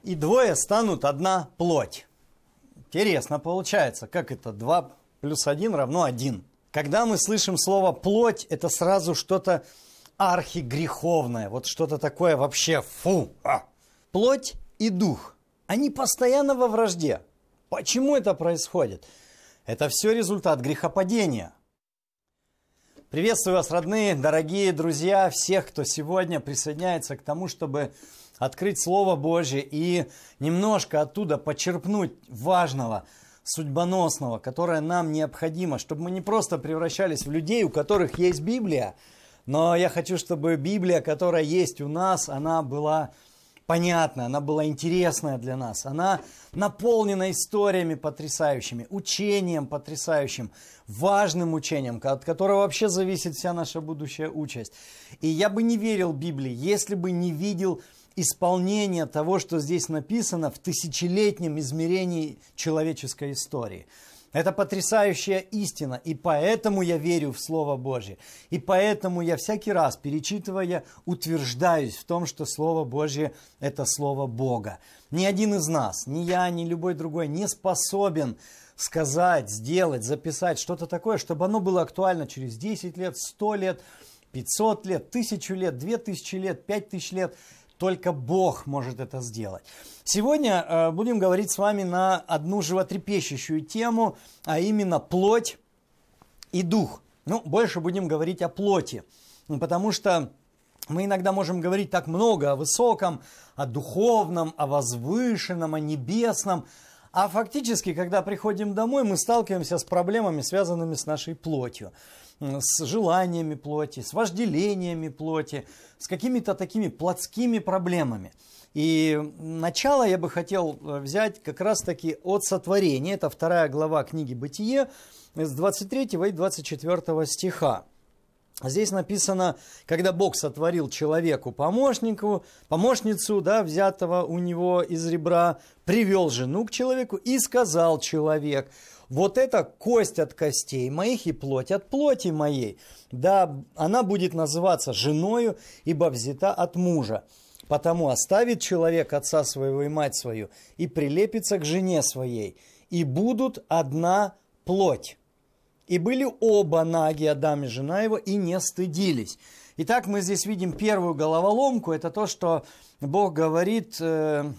и двое станут одна плоть. Интересно получается, как это 2 плюс 1 равно 1. Когда мы слышим слово «плоть», это сразу что-то архигреховное, вот что-то такое вообще фу. Плоть и дух, они постоянно во вражде. Почему это происходит? Это все результат грехопадения. Приветствую вас, родные, дорогие друзья, всех, кто сегодня присоединяется к тому, чтобы открыть Слово Божье и немножко оттуда почерпнуть важного, судьбоносного, которое нам необходимо, чтобы мы не просто превращались в людей, у которых есть Библия, но я хочу, чтобы Библия, которая есть у нас, она была понятная, она была интересная для нас, она наполнена историями потрясающими, учением потрясающим, важным учением, от которого вообще зависит вся наша будущая участь. И я бы не верил Библии, если бы не видел исполнение того, что здесь написано в тысячелетнем измерении человеческой истории. Это потрясающая истина, и поэтому я верю в Слово Божье. И поэтому я всякий раз, перечитывая, утверждаюсь в том, что Слово Божье – это Слово Бога. Ни один из нас, ни я, ни любой другой не способен сказать, сделать, записать что-то такое, чтобы оно было актуально через 10 лет, 100 лет, 500 лет, 1000 лет, 2000 лет, 5000 лет. Только Бог может это сделать. Сегодня будем говорить с вами на одну животрепещущую тему, а именно плоть и дух. Больше будем говорить о плоти, потому что мы иногда можем говорить так много о высоком, о духовном, о возвышенном, о небесном, а фактически, когда приходим домой, мы сталкиваемся с проблемами, связанными с нашей плотью, с желаниями плоти, с вожделениями плоти, с какими-то такими плотскими проблемами. И начало я бы хотел взять как раз-таки от сотворения. Это 2 глава книги «Бытие» с 23 и 24 стиха. Здесь написано, когда Бог сотворил человеку помощницу, взятого у него из ребра, привел жену к человеку и сказал человек: вот это кость от костей моих и плоть от плоти моей. Да, она будет называться женою, ибо взята от мужа. Потому оставит человек отца своего и мать свою и прилепится к жене своей, и будут одна плоть. И были оба наги, Адам и жена его, и не стыдились. Итак, мы здесь видим первую головоломку. Это то, что Бог говорит